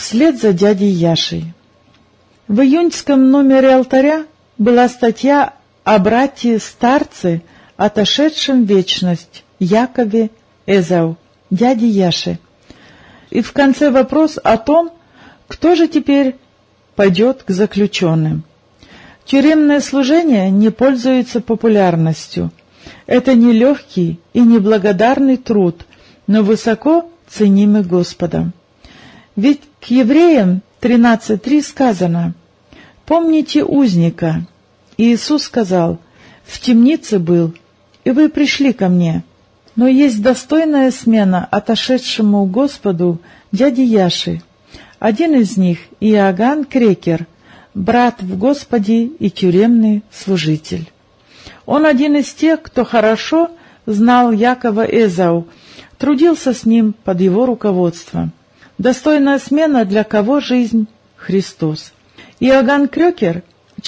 Вслед за дядей Яшей. В июньском номере «Алтаря» была статья о брате-старце, отошедшем в вечность, Якове Эзау, дяде Яше. И в конце вопрос о том, кто же теперь пойдет к заключенным. Тюремное служение не пользуется популярностью. Это нелегкий и неблагодарный труд, но высоко ценимый Господом. Ведь к Евреям 13:3 сказано: «Помните узника». Иисус сказал: «В темнице был, и вы пришли ко мне». Но есть достойная смена отошедшему Господу дяде Яши. Один из них — Иоганн Крекер, брат в Господе и тюремный служитель. Он один из тех, кто хорошо знал Якова Эзау, трудился с ним под его руководством. Достойная смена, для кого жизнь — Христос. Иоганн Крекер